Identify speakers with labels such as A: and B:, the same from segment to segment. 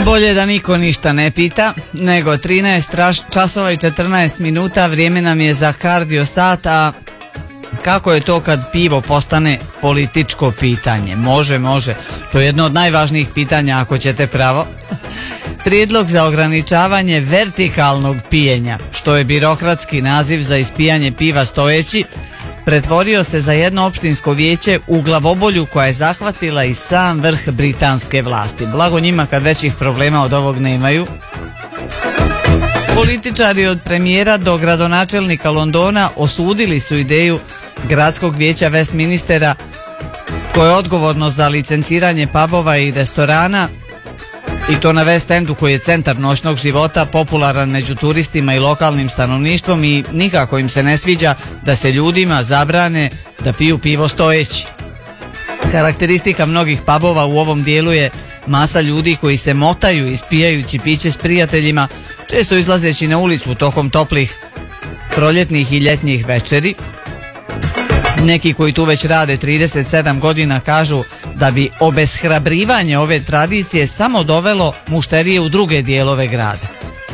A: Bolje da niko ništa ne pita, nego 13 časova i 14 minuta, vrijeme nam je za kardio sat, a kako je to kad pivo postane političko pitanje? Može, to je jedno od najvažnijih pitanja ako ćete pravo. Prijedlog za ograničavanje vertikalnog pijenja, što je birokratski naziv za ispijanje piva stojeći, pretvorio se za jedno opštinsko vijeće u glavobolju koja je zahvatila i sam vrh britanske vlasti. Blago njima kad većih problema od ovog nemaju. Političari od premijera do gradonačelnika Londona osudili su ideju gradskog vijeća Westminstera koje je odgovorno za licenciranje pubova i restorana, i to na West Endu koji je centar noćnog života, popularan među turistima i lokalnim stanovništvom, i nikako im se ne sviđa da se ljudima zabrane da piju pivo stojeći. Karakteristika mnogih pubova u ovom dijelu je masa ljudi koji se motaju ispijajući piće s prijateljima, često izlazeći na ulicu tokom toplih proljetnih i ljetnjih večeri. Neki koji tu već rade 37 godina kažu da bi obeshrabrivanje ove tradicije samo dovelo mušterije u druge dijelove grada.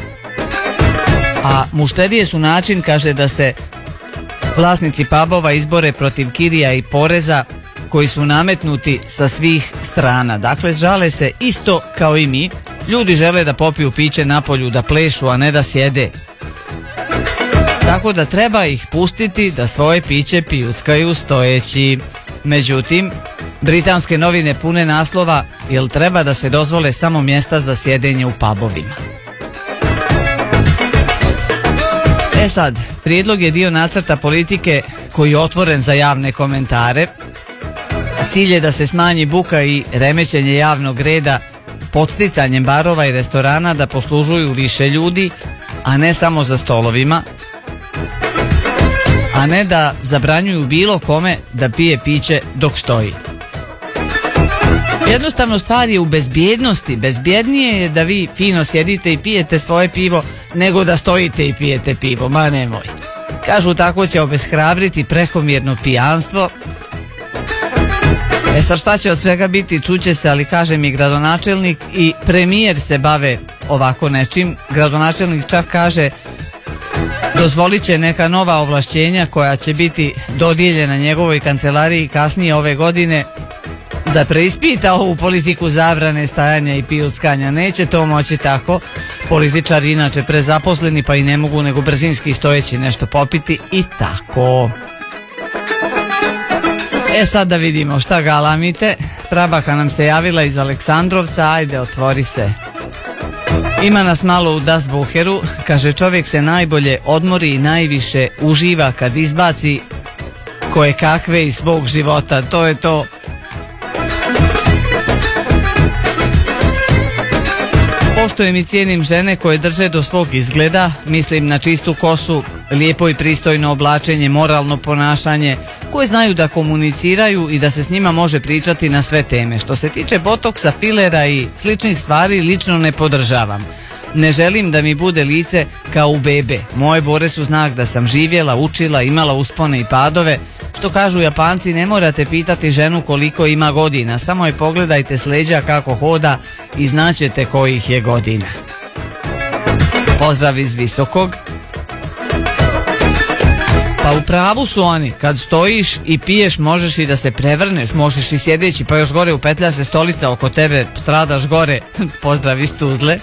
A: A mušterije su način, kaže, da se vlasnici pubova izbore protiv kirija i poreza koji su nametnuti sa svih strana. Dakle, žale se isto kao i mi. Ljudi žele da popiju piće napolju, da plešu, a ne da sjede. Tako da treba ih pustiti da svoje piće pijuckaju stojeći. Međutim, britanske novine pune naslova: jel treba da se dozvole samo mjesta za sjedenje u pubovima? Sad, prijedlog je dio nacrta politike koji je otvoren za javne komentare. Cilj je da se smanji buka i remećenje javnog reda podsticanjem barova i restorana da poslužuju više ljudi, a ne samo za stolovima, a ne da zabranjuju bilo kome da pije piće dok stoji. Jednostavno stvar je u bezbjednosti. Bezbjednije je da vi fino sjedite i pijete svoje pivo nego da stojite i pijete pivo, ma nemoj. Kažu tako će obeshrabriti prekomjerno pijanstvo. Sad šta će od svega biti, čuće se, ali kaže mi gradonačelnik i premijer se bave ovako nečim. Gradonačelnik čak kaže dozvolit će neka nova ovlašćenja koja će biti dodijeljena njegovoj kancelariji kasnije ove godine da preispita ovu politiku zabrane stajanja i pijuckanja. Neće to moći tako. Političari inače prezaposleni pa i ne mogu nego brzinski stojeći nešto popiti i tako. Sad da vidimo šta galamite. Prabaka nam se javila iz Aleksandrovca, ajde otvori se. Ima nas malo u dasbuheru, kaže čovjek se najbolje odmori i najviše uživa kad izbaci koje kakve iz svog života, to je to. Poštujem i cijenim žene koje drže do svog izgleda, mislim na čistu kosu, lijepo i pristojno oblačenje, moralno ponašanje, koje znaju da komuniciraju i da se s njima može pričati na sve teme. Što se tiče botoksa, filera i sličnih stvari, lično ne podržavam. Ne želim da mi bude lice kao u bebe. Moje bore su znak da sam živjela, učila, imala uspone i padove. Što kažu Japanci, ne morate pitati ženu koliko ima godina, samo je pogledajte s leđa kako hoda i znaćete kojih je godina. Pozdrav iz Visokog. Pa u pravu su oni, kad stojiš i piješ možeš i da se prevrneš, možeš i sjedeći, pa još gore upetlja se stolica oko tebe, stradaš gore. Pozdrav iz Tuzle.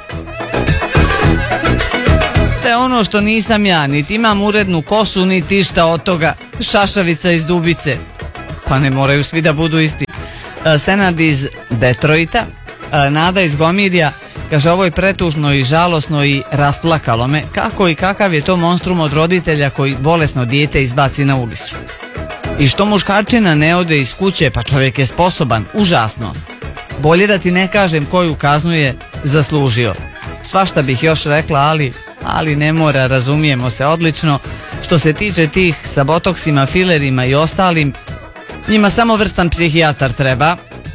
A: Sve ono što nisam ja, niti imam urednu kosu, niti išta od toga. Šašavica iz Dubice. Pa ne moraju svi da budu isti. Senad iz Detroita, Nada iz Gomirja, kaže ovo je pretužno i žalosno i rasplakalo me. Kako i kakav je to monstrum od roditelja koji bolesno dijete izbaci na ulicu. I što muškarčina ne ode iz kuće, pa čovjek je sposoban, užasno. Bolje da ti ne kažem koju kaznu je zaslužio. Svašta bih još rekla, ali ne mora, razumijemo se odlično. Što se tiče tih sa botoksima, filerima i ostalim, njima samo vrstan psihijatar treba.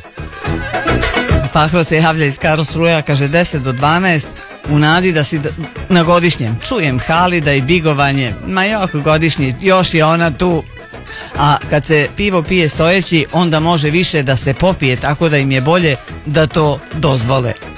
A: Fahro se javlja iz Karlsruja, kaže 10 do 12, u nadi da si na godišnjem. Čujem Halida i bigovanje, ma jok godišnji, još je ona tu. A kad se pivo pije stojeći, onda može više da se popije, tako da im je bolje da to dozvole.